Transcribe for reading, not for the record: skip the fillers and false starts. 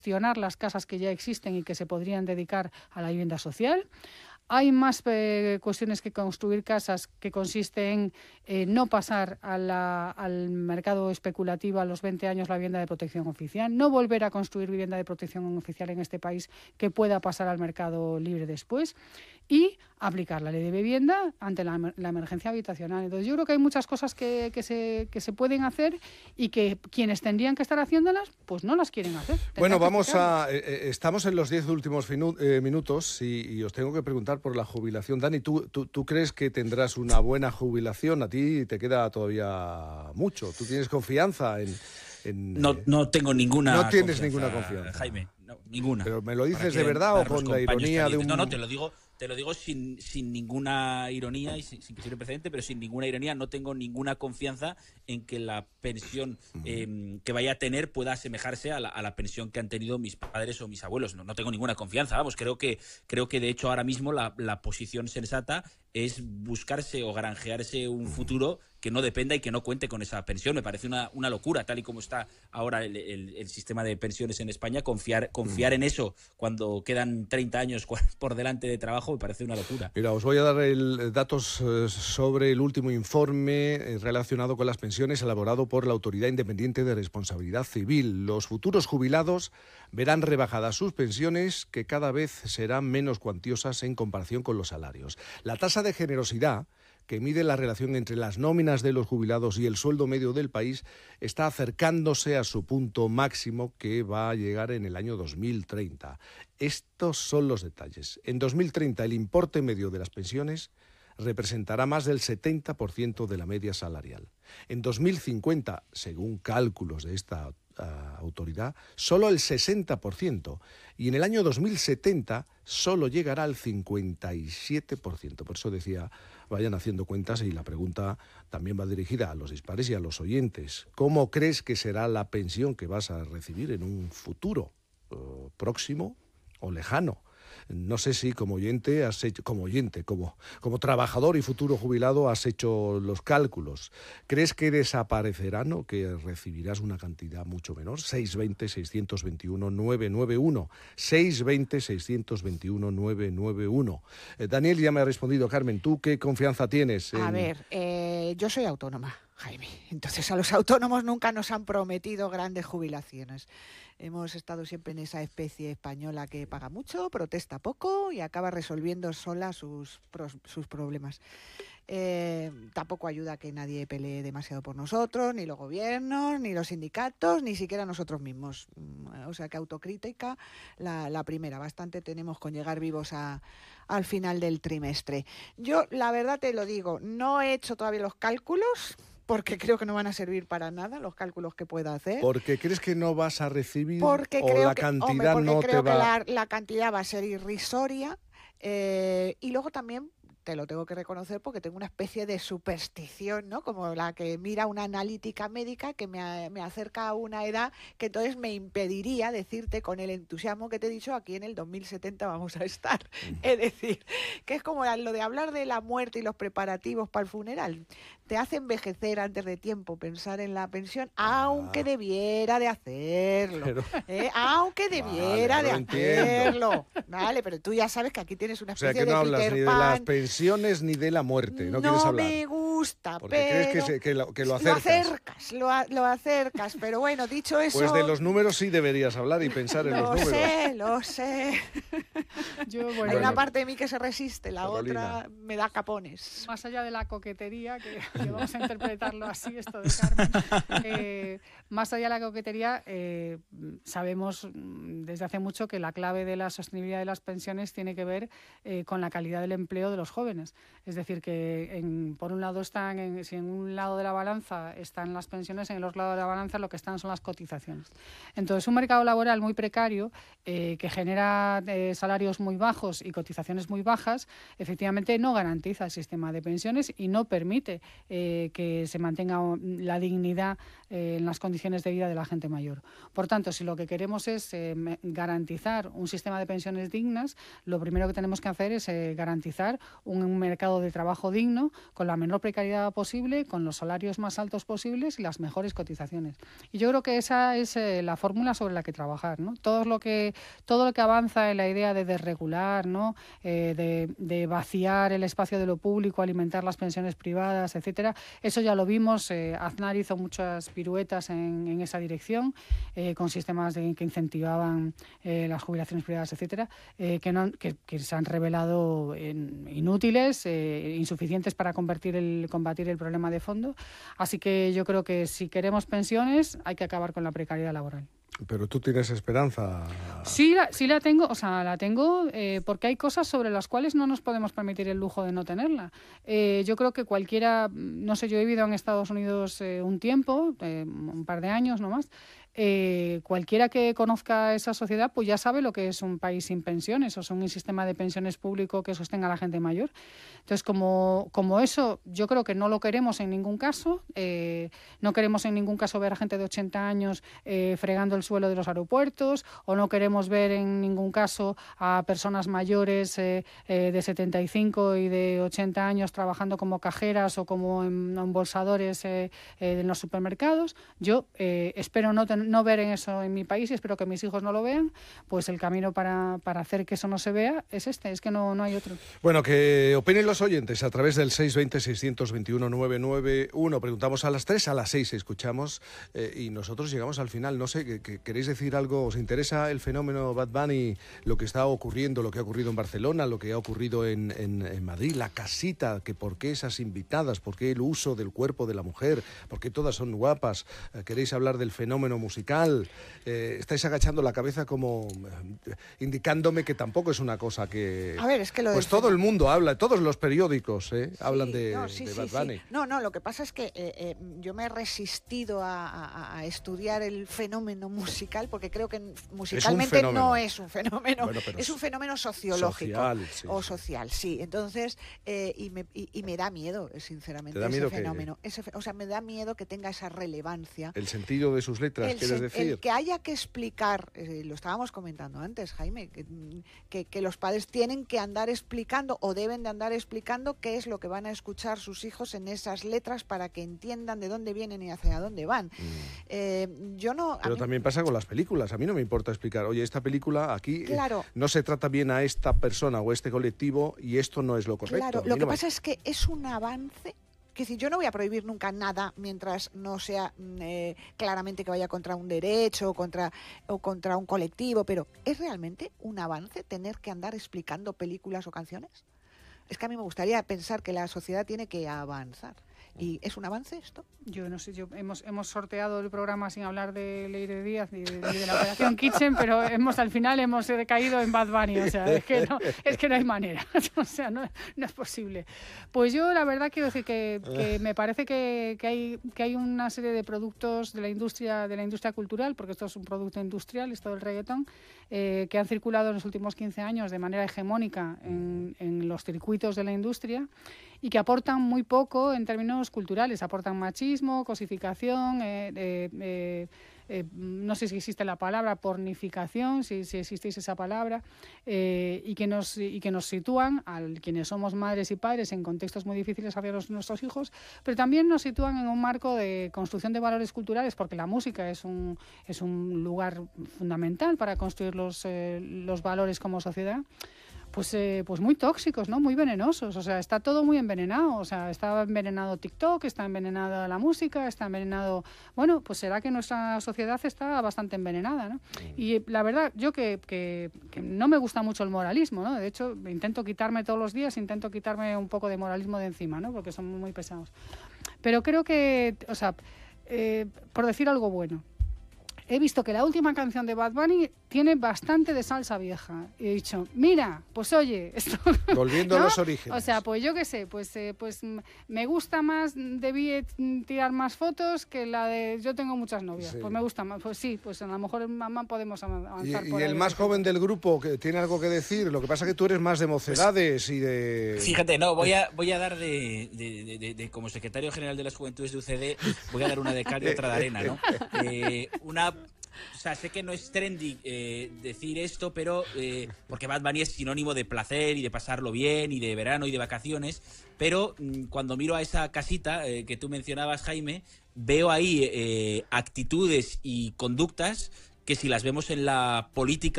gestionar las casas que ya existen y que se podrían dedicar a la vivienda social. Hay más cuestiones que construir casas, que consiste en no pasar al mercado especulativo a los 20 años la vivienda de protección oficial, no volver a construir vivienda de protección oficial en este país que pueda pasar al mercado libre después, y aplicar la ley de vivienda ante la emergencia habitacional. Entonces yo creo que hay muchas cosas que se pueden hacer y que quienes tendrían que estar haciéndolas pues no las quieren hacer. Bueno, estamos en los 10 últimos minutos y os tengo que preguntar por la jubilación. Dani, ¿tú crees que tendrás una buena jubilación? A ti te queda todavía mucho. ¿Tú tienes confianza en No tengo ninguna No tienes confianza, ninguna confianza. Jaime, no, ninguna. ¿Pero me lo dices de verdad o con la ironía de un...? No, te lo digo sin ninguna ironía y sin que sea un precedente, pero sin ninguna ironía. No tengo ninguna confianza en que la pensión que vaya a tener pueda asemejarse a la pensión que han tenido mis padres o mis abuelos. No tengo ninguna confianza. Vamos, creo que de hecho ahora mismo la posición sensata es buscarse o granjearse un futuro que no dependa y que no cuente con esa pensión. Me parece una locura, tal y como está ahora el sistema de pensiones en España. Confiar en eso cuando quedan 30 años por delante de trabajo me parece una locura. Mira, os voy a dar datos sobre el último informe relacionado con las pensiones elaborado por la Autoridad Independiente de Responsabilidad Civil. Los futuros jubilados verán rebajadas sus pensiones, que cada vez serán menos cuantiosas en comparación con los salarios. La tasa de generosidad, que mide la relación entre las nóminas de los jubilados y el sueldo medio del país, está acercándose a su punto máximo, que va a llegar en el año 2030. Estos son los detalles. En 2030 el importe medio de las pensiones representará más del 70% de la media salarial. En 2050, según cálculos de esta autoridad, solo el 60%, y en el año 2070 solo llegará al 57%. Por eso decía, vayan haciendo cuentas, y la pregunta también va dirigida a los dispares y a los oyentes. ¿Cómo crees que será la pensión que vas a recibir en un futuro próximo o lejano? No sé si como trabajador y futuro jubilado has hecho los cálculos. ¿Crees que desaparecerán o que recibirás una cantidad mucho menor? 620-621-991. 620-621-991. Daniel ya me ha respondido. Carmen, ¿tú qué confianza tienes? A ver, yo soy autónoma, Jaime. Entonces a los autónomos nunca nos han prometido grandes jubilaciones. Hemos estado siempre en esa especie española que paga mucho, protesta poco y acaba resolviendo sola sus problemas. Tampoco ayuda que nadie pelee demasiado por nosotros, ni los gobiernos, ni los sindicatos, ni siquiera nosotros mismos. O sea que autocrítica la primera. Bastante tenemos con llegar vivos al final del trimestre. Yo, la verdad te lo digo, no he hecho todavía los cálculos, porque creo que no van a servir para nada los cálculos que pueda hacer. ¿Porque crees que no vas a recibir porque o creo la que, cantidad hombre, no te creo va...? que la cantidad va a ser irrisoria, y luego también te lo tengo que reconocer porque tengo una especie de superstición, ¿no? Como la que mira una analítica médica que me acerca a una edad que entonces me impediría decirte con el entusiasmo que te he dicho, aquí en el 2070 vamos a estar. Es decir, que es como lo de hablar de la muerte y los preparativos para el funeral. Te hace envejecer antes de tiempo pensar en la pensión, aunque debiera de hacerlo. Pero... aunque debiera de hacerlo. Entiendo. Vale, pero tú ya sabes que aquí tienes una O sea, especie que no de hablas Peter ni de Pan. las pensiones ni de la muerte. No quieres hablar. No me gusta, porque pero... crees que lo acercas. Lo acercas, pero bueno, dicho eso... Pues de los números sí deberías hablar y pensar en los números. Lo sé. Hay una parte de mí que se resiste, la Carolina. otra me da capones. Más allá de la coquetería, que vamos a interpretarlo así, esto de Carmen, más allá de la coquetería, sabemos desde hace mucho que la clave de la sostenibilidad de las pensiones tiene que ver con la calidad del empleo de los jóvenes. Es decir, que por un lado si en un lado de la balanza están las pensiones, en el otro lado de la balanza lo que están son las cotizaciones. Entonces, un mercado laboral muy precario que genera salarios salarios muy bajos y cotizaciones muy bajas, efectivamente no garantiza el sistema de pensiones y no permite que se mantenga la dignidad en las condiciones de vida de la gente mayor. Por tanto, si lo que queremos es garantizar un sistema de pensiones dignas, lo primero que tenemos que hacer es garantizar un mercado de trabajo digno, con la menor precariedad posible, con los salarios más altos posibles y las mejores cotizaciones. Y yo creo que esa es la fórmula sobre la que trabajar, ¿no? Todo lo que avanza en la idea de desregular, ¿no? De vaciar el espacio de lo público, alimentar las pensiones privadas, etcétera, eso ya lo vimos. Aznar hizo muchas piruetas en esa dirección, con sistemas que incentivaban las jubilaciones privadas, etcétera, que se han revelado inútiles, insuficientes para combatir el problema de fondo. Así que yo creo que si queremos pensiones hay que acabar con la precariedad laboral. Pero tú tienes esperanza. Sí la tengo, porque hay cosas sobre las cuales no nos podemos permitir el lujo de no tenerla. Yo creo que cualquiera, no sé, yo he vivido en Estados Unidos un tiempo, un par de años no más. Cualquiera que conozca esa sociedad pues ya sabe lo que es un país sin pensiones, o sea, un sistema de pensiones público que sostenga a la gente mayor. Entonces, como eso yo creo que no lo queremos en ningún caso. No queremos en ningún caso ver a gente de 80 años fregando el suelo de los aeropuertos, o no queremos ver en ningún caso a personas mayores de 75 y de 80 años trabajando como cajeras o como embolsadores en los supermercados. Yo espero no ver en eso en mi país, y espero que mis hijos no lo vean. Pues el camino para hacer que eso no se vea es es que no hay otro. Bueno, que opinen los oyentes a través del 620-621-991. Preguntamos a las 3, a las 6 escuchamos y nosotros llegamos al final. No sé, ¿queréis decir algo? ¿Os interesa el fenómeno Bad Bunny, lo que está ocurriendo, lo que ha ocurrido en Barcelona, lo que ha ocurrido en Madrid, la casita, que por qué esas invitadas, por qué el uso del cuerpo de la mujer, por qué todas son guapas? ¿Queréis hablar del fenómeno musical? Estáis agachando la cabeza como indicándome que tampoco es una cosa que... A ver, es que pues todo el mundo habla, todos los periódicos hablan de Bad Bunny. Sí. No, lo que pasa es que yo me he resistido a estudiar el fenómeno musical, porque creo que musicalmente no es un fenómeno, bueno, es un fenómeno sociológico social, sí. Entonces, y me da miedo, sinceramente, ese fenómeno. Me da miedo que tenga esa relevancia. El sentido de sus letras, ¿quieres decir? El que haya que explicar, lo estábamos comentando antes, Jaime, que los padres tienen que andar explicando o deben de andar explicando qué es lo que van a escuchar sus hijos en esas letras para que entiendan de dónde vienen y hacia dónde van. Pero también pasa con las películas. A mí no me importa explicar, oye, esta película aquí no se trata bien a esta persona o a este colectivo y esto no es lo correcto. Claro, lo que pasa es que es un avance. Que si yo no voy a prohibir nunca nada mientras no sea claramente que vaya contra un derecho o contra un colectivo, pero ¿es realmente un avance tener que andar explicando películas o canciones? Es que a mí me gustaría pensar que la sociedad tiene que avanzar. ¿Y es un avance esto? Yo no sé, hemos sorteado el programa sin hablar de Leire Díaz ni de la Operación Kitchen, pero al final hemos caído en Bad Bunny, o sea, es que no hay manera, o sea, no es posible. Pues yo la verdad quiero decir que me parece que hay una serie de productos de la industria cultural, porque esto es un producto industrial, esto del reggaetón, que han circulado en los últimos 15 años de manera hegemónica en los circuitos de la industria y que aportan muy poco en términos culturales, aportan machismo, cosificación, no sé si existe la palabra pornificación, si existiese esa palabra, y que nos sitúan a quienes somos madres y padres en contextos muy difíciles hacia nuestros hijos, pero también nos sitúan en un marco de construcción de valores culturales, porque la música es un lugar fundamental para construir los valores como sociedad. Pues muy tóxicos, ¿no? Muy venenosos, o sea, está todo muy envenenado, o sea, está envenenado TikTok, está envenenada la música, está envenenado... Bueno, pues será que nuestra sociedad está bastante envenenada, ¿no? Y la verdad, yo que no me gusta mucho el moralismo, ¿no? De hecho, intento quitarme un poco de moralismo de encima, ¿no? Porque son muy pesados. Pero creo que, o sea, por decir algo bueno, he visto que la última canción de Bad Bunny tiene bastante de salsa vieja. Y he dicho, mira, pues oye, esto... Volviendo ¿no? a los orígenes. O sea, pues yo qué sé, pues me gusta más, debí tirar más fotos que la de yo tengo muchas novias. Sí. Pues me gusta más, pues sí, pues a lo mejor mamá podemos avanzar por Y ahí. el más joven del grupo, que tiene algo que decir, lo que pasa es que tú eres más de mocedades y de... Fíjate, no, voy a dar como secretario general de las Juventudes de UCD, voy a dar una de cal y otra de arena, ¿no? O sea, sé que no es trendy decir esto, pero porque Bad Bunny es sinónimo de placer y de pasarlo bien y de verano y de vacaciones, pero cuando miro a esa casita que tú mencionabas, Jaime, veo ahí actitudes y conductas que si las vemos en la política